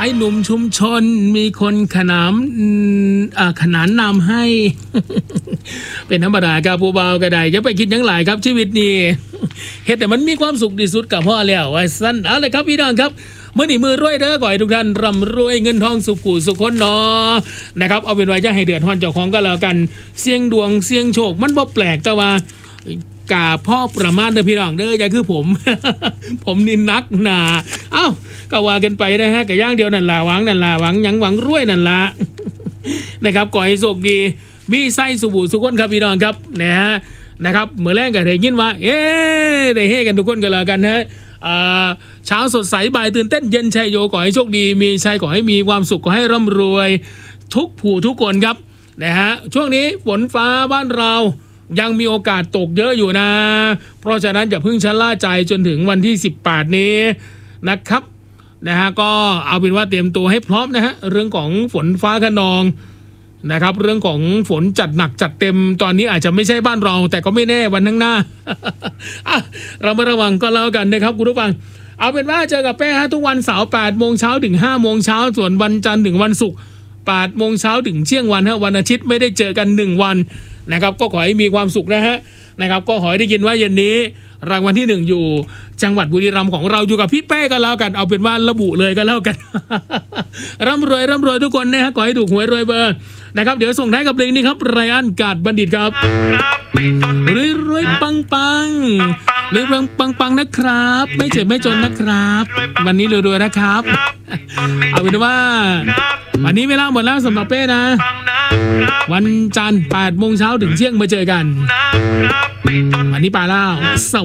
อ้หนุ่มชุมชนมีคนขนานนามให้ เป็นธรรมดาครับผู้บ่าวก็ได้อย่าไปคิดอย่างหลายครับชีวิตนี้ เฮ็ดแต่มันมีความสุขที่สุดกับพ่อแล้วไว้สั้นเอาเลยครับพี่น้องครับเมื่อนี้มือรวยเด้อก่อยทุกท่านร่ำรวยเงินทองสุขุสุขคนเนาะนะครับเอาเป็นไว้จะให้เดือดร้อนเจ้าของก็แล้วกันเสี่ยงดวงเสี่ยงโชคมันบ่แปลกแต่ว่ากาพ่อประมาณเด้อพี่น้องเด้ออย่าคือผม ผมนี่นักหนาเอ้าก็ว่ากันไปนะฮะกับย่างเดียวนั่นล่ะหวังนั่นล่ะหวังหยังหวังรวยนั่นล่ะ นะครับก่อให้โชคดีมีไส้สุบุสุขคนครับพี่น้องครับนะฮะนะครับเมื่อแรกก็ได้ยินว่าได้เฮกันทุกคนกันแล้วกันฮะเช้าสดใสบ่ายตื่นเต้นเย็นชัยโยขอให้โชคดีมีชัยขอให้มีความสุขขอให้ร่ำรวยทุกผู้ทุกคนครับนะฮะช่วงนี้ฝนฟ้าบ้านเรายังมีโอกาสตกเยอะอยู่นะเพราะฉะนั้นอย่าเพิ่งชะล่าใจจนถึงวันที่18นี้นะครับนะฮะก็เอาเป็นว่าเตรียมตัวให้พร้อมนะฮะเรื่องของฝนฟ้าคะนองนะครับเรื่องของฝนจัดหนักจัดเต็มตอนนี้อาจจะไม่ใช่บ้านเราแต่ก็ไม่แน่วันข้างหน้า เรามาระวังก็แล้วกันนะครับคุณผู้ฟังเอาเป็นว่าเจอกับเป้ฮะทุกวันเสาร์8 โมงเช้าถึง5 โมงเช้าส่วนวันจันทร์ถึงวันศุกร์8 โมงเช้าถึงเที่ยงวันฮะวันอาทิตย์ไม่ได้เจอกัน1 วันนะครับก็ขอให้มีความสุขนะฮะนะครับก็ขอให้ได้ยินว่าเย็นนี้รางวัลที่1อยู่จังหวัดบุรีรัมย์ของเราอยู่กับพี่เป้กันแล้วกันเอาเป็นว่าระบุเลยก็แล้วกัน ร่ำรวยทุกคนนะฮะขอให้ถูกหวยรวยเบอร์นะครับเดี๋ยวส่งท้ายกับเพลงนี้ครับไรอันกาดบัณฑิตครับรวยปังนะครับไม่เจ็บไม่จนนะครับวันนี้รวยนะครับเอาเป็นว่าวันนี้เวลาหมดแล้วสำหรับเป้นะวันจันทร์8 โมงเช้าถึงเที่ยงมาเจอกันวันนี้ไปแล้ว